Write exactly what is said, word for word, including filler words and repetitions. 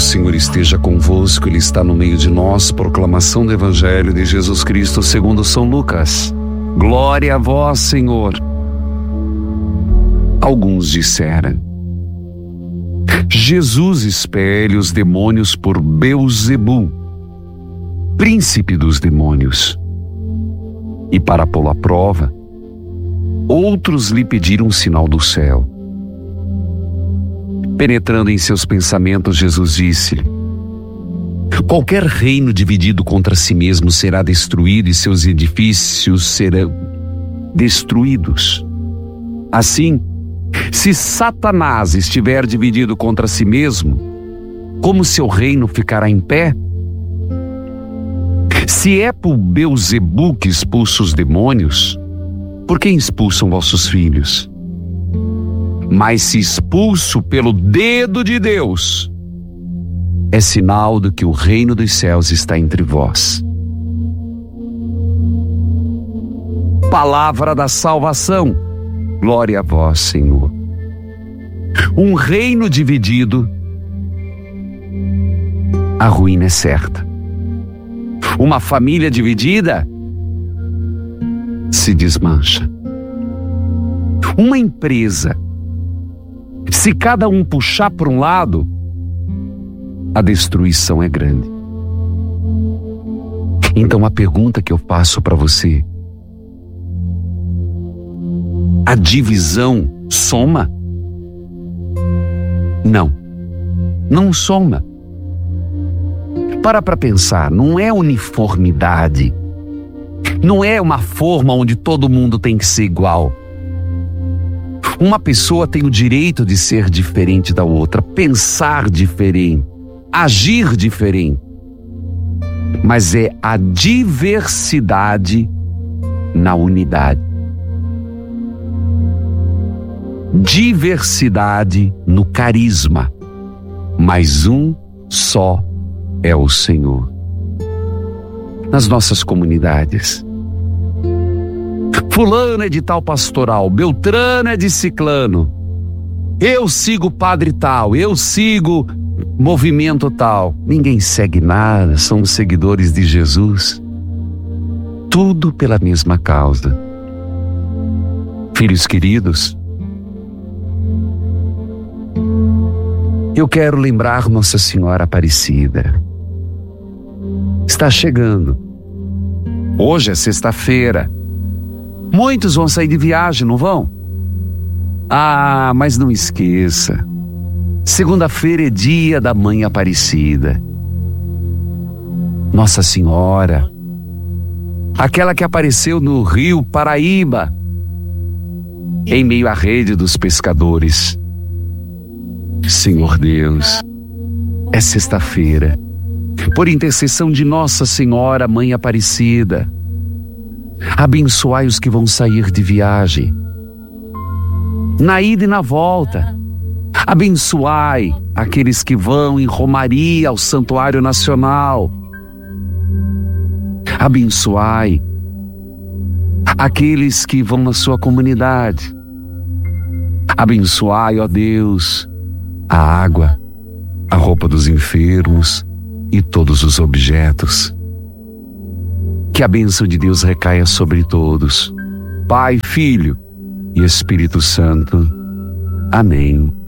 Senhor esteja convosco, Ele está no meio de nós. Proclamação do Evangelho de Jesus Cristo segundo São Lucas. Glória a vós, Senhor. Alguns disseram: Jesus expele os demônios por Beelzebul, príncipe dos demônios. E para pô-lo à prova, outros lhe pediram um sinal do céu. Penetrando em seus pensamentos, Jesus disse-lhe: qualquer reino dividido contra si mesmo será destruído e seus edifícios serão destruídos. Assim, se Satanás estiver dividido contra si mesmo, como seu reino ficará em pé? Se é por Beelzebul que expulsa os demônios, por quem expulsam vossos filhos? Mas se expulso pelo dedo de Deus, é sinal de que o reino dos céus está entre vós. Palavra da salvação. Glória a vós, Senhor. Um reino dividido, a ruína é certa. Uma família dividida se desmancha. Uma empresa, se cada um puxar para um lado, a destruição é grande. Então a pergunta que eu faço para você: a divisão soma? Não, não soma. Para para pensar, não é uniformidade, não é uma forma onde todo mundo tem que ser igual. Uma pessoa tem o direito de ser diferente da outra, pensar diferente, agir diferente. Mas é a diversidade na unidade. Diversidade no carisma, mas um só é o Senhor. Nas nossas comunidades, fulano é de tal pastoral, Beltrano é de ciclano, eu sigo padre tal, eu sigo movimento tal. Ninguém segue nada, somos seguidores de Jesus. Tudo pela mesma causa. Filhos queridos, eu quero lembrar Nossa Senhora Aparecida. Está chegando. Hoje é sexta-feira. Muitos vão sair de viagem, não vão? Ah, mas não esqueça. Segunda-feira é dia da Mãe Aparecida. Nossa Senhora, aquela que apareceu no rio Paraíba, em meio à rede dos pescadores. Senhor Deus, é sexta-feira. Por intercessão de Nossa Senhora, Mãe Aparecida, abençoai os que vão sair de viagem, na ida e na volta. Abençoai aqueles que vão em romaria ao Santuário Nacional. Abençoai aqueles que vão na sua comunidade. Abençoai, ó Deus, a água, a roupa dos enfermos e todos os objetos. Que a bênção de Deus recaia sobre todos, Pai, Filho e Espírito Santo. Amém.